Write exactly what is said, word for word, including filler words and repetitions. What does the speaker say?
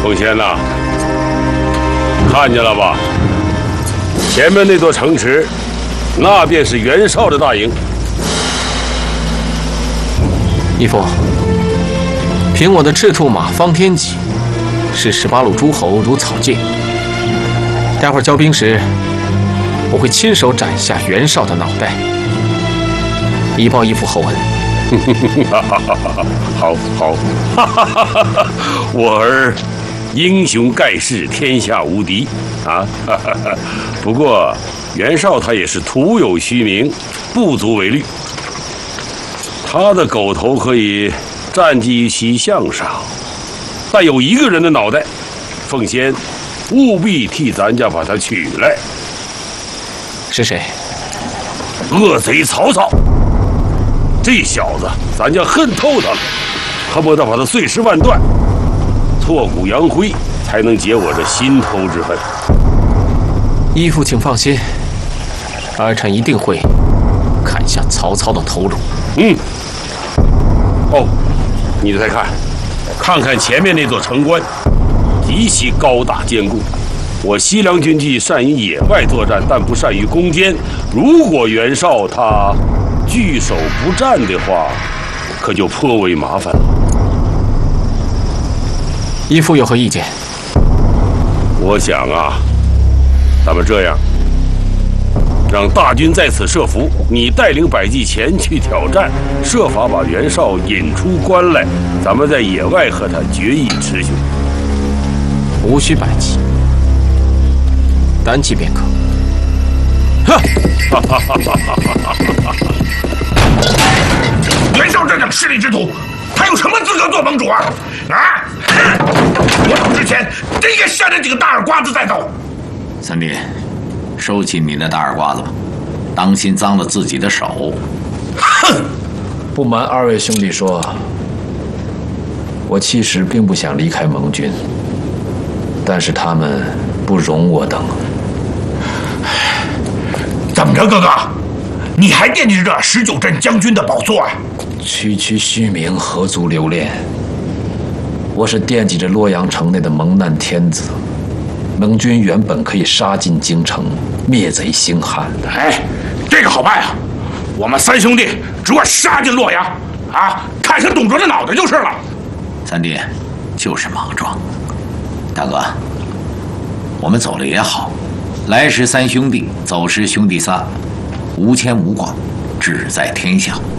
凤仙呐，看见了吧？前面那座城池，那便是袁绍的大营。 义父，凭我的赤兔马方天戟，视十八路诸侯如草芥。待会儿交兵时，我会亲手斩下袁绍的脑袋，以报义父厚恩。 好好，我儿英雄盖世，天下无敌啊！不过袁绍他也是徒有虚名，不足为虑。他的狗头可以占据于其项上，但有一个人的脑袋，凤仙务必替咱家把他取来。 是谁？ 恶贼曹操。这小子，咱家恨透他了，恨不得把他碎尸万段，挫骨扬灰，才能解我这心头之恨。 义父请放心，儿臣一定会砍下曹操的头颅。 嗯。哦，你再看，看看前面那座城关，极其高大坚固。我西凉军纪善于野外作战，但不善于攻坚。如果袁绍他据守不战的话，可就颇为麻烦了。 义父有何意见？ 我想啊，咱们这样，让大军在此设伏，你带领百骑前去挑战，设法把袁绍引出关来，咱们在野外和他决一雌雄。 无需百骑，单骑便可。 哈哈哈哈哈！ 袁绍这等势利之徒，他有什么资格做盟主啊？啊！我走之前真应该扇他几个大耳刮子再走。 三弟，收起你的大耳刮子吧，当心脏了自己的手。 哼！ 不瞒二位兄弟说，我其实并不想离开盟军，但是他们不容我等。 怎么着，哥哥？你还惦记着十九镇将军的宝座啊？ 区区虚名，何足留恋？我是惦记着洛阳城内的蒙难天子。盟军原本可以杀进京城，灭贼兴汉的。 哎，这个好办啊！我们三兄弟只管杀进洛阳，啊，砍下董卓的脑袋就是了。 三弟，就是莽撞。大哥，我们走了也好，来时三兄弟，走时兄弟仨，无牵无挂，志在天下。